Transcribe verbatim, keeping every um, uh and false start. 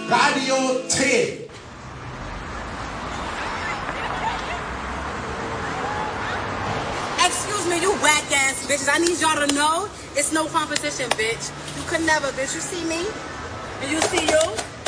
Radio T. Excuse me, you whack ass bitches. I need y'all to know it's no competition, bitch. You could never, bitch. You see me? And you see you?